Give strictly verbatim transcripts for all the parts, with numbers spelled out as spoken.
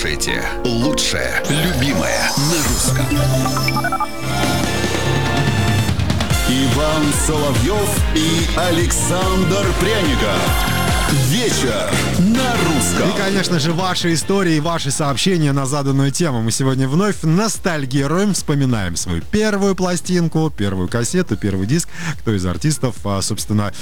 слушаете лучшее, любимое на русском. Иван Соловьев и Александр Пряников. Вечер на русском. И, конечно же, ваши истории, ваши сообщения на заданную тему. Мы сегодня вновь ностальгируем, вспоминаем свою первую пластинку, первую кассету, первый диск. Кто из артистов, собственно,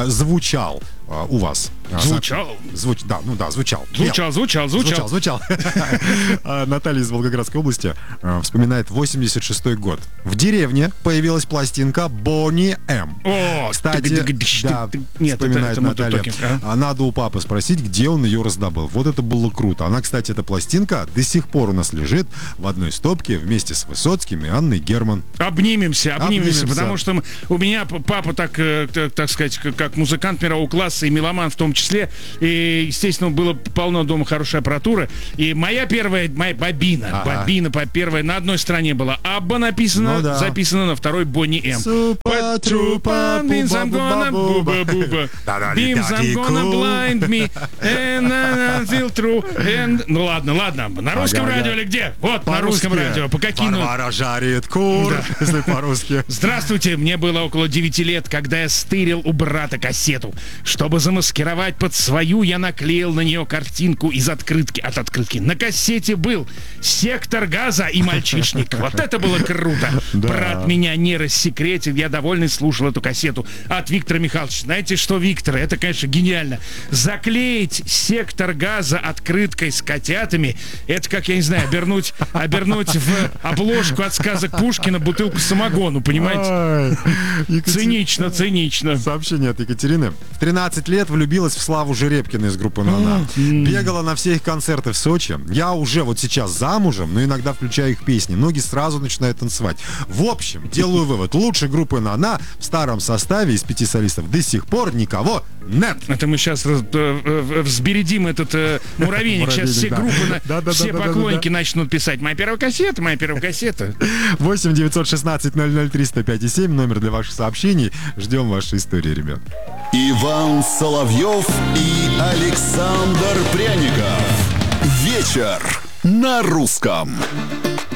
звучал у вас? Звучал? Звуч... Да, ну да, звучал. Звучал, звучал, звучал. Звучал, звучал. Наталья из Волгоградской области вспоминает восемьдесят шестой год. В деревне появилась пластинка Boney M. О, кстати, да, вспоминает Наталья. Надо у папы спросить, где он ее раздобыл. Вот это было круто. Она, кстати, эта пластинка до сих пор у нас лежит в одной стопке вместе с Высоцким и Анной Герман. Обнимемся, обнимемся, Обнимемся. Потому что у меня папа, так, так, так сказать, как музыкант мирового класса и меломан в том числе. И, естественно, было полно дома хорошей аппаратуры. И моя первая, моя бобина, ага. бобина по первой на одной стороне была Абба написано, ну, да. записано на второй Boney M. Супа, трупа, Beams I'm gonna буба, буба. Beams I'm gonna blind me and I feel true. And... Ну ладно, ладно. На русском ага, радио ага. или где? Вот, по на русском радио. По каким? Варвара жарит кур, да. если по-русски. Здравствуйте, мне было около девяти лет, когда я стырил у брата кассету. Чтобы замаскировать под свою, я наклеил на нее картинку из открытки от открытки. На кассете был «Сектор газа» и «Мальчишник». Вот это было круто. Да. Брат меня не рассекретил, я довольный слушал эту кассету от Виктора Михайловича. Знаете что, Виктор, это, конечно, гениально. Заклеить «Сектор газа» открыткой с котятами, это, как, я не знаю, обернуть, обернуть в обложку от сказок Пушкина бутылку самогону, понимаете? Ай, цинично, цинично. Сообщение от Екатерины. В тринадцать лет влюбилась в Славу Жеребкина из группы «На-на». Бегала на все их концерты в Сочи. Я уже вот сейчас замужем, но иногда включаю их песни. Ноги сразу начинают танцевать. В общем, делаю вывод. Лучше группы «На-на» в старом составе из пяти солистов до сих пор никого нет. Это мы сейчас э, э, взбередим этот э, муравейник. Сейчас все группы, да. Да, все да, поклонники да, да, да. начнут писать. Моя первая кассета, моя первая кассета. восемь девятьсот шестнадцать ноль ноль триста пять и семь. Номер для ваших сообщений. Ждем ваши истории, ребят. Иван Соловьев и Александр Пряников. Вечер на русском.